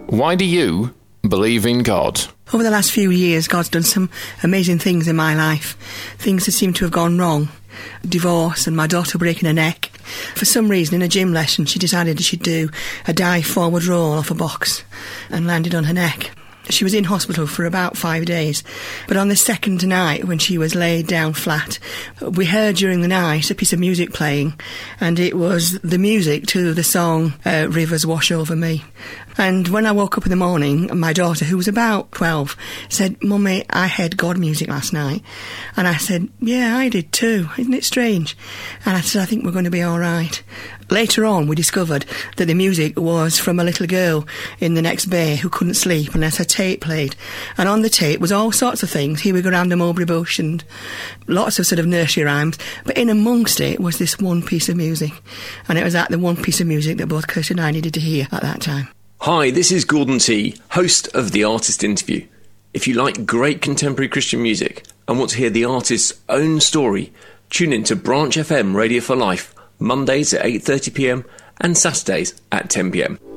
Why do you believe in God? Over the last few years, God's done some amazing things in my life. Things that seem to have gone wrong. Divorce and my daughter breaking her neck. For some reason, in a gym lesson, she decided she'd do a dive forward roll off a box and landed on her neck. She was in hospital for about 5 days, but on the second night when she was laid down flat, we heard during the night a piece of music playing, and it was the music to the song Rivers Wash Over Me. And when I woke up in the morning, my daughter, who was about 12, said, "Mummy, I heard God music last night." And I said, "Yeah, I did too. Isn't it strange?" And I said, "I think we're going to be all right." Later on, we discovered that the music was from a little girl in the next bay who couldn't sleep unless her tape played. And on the tape was all sorts of things. Here we go round a mulberry bush and lots of sort of nursery rhymes. But in amongst it was this one piece of music. And it was that the one piece of music that both Kirsty and I needed to hear at that time. Hi, this is Gordon T, host of The Artist Interview. If you like great contemporary Christian music and want to hear the artist's own story, tune in to Branch FM Radio for Life, Mondays at 8:30pm and Saturdays at 10pm.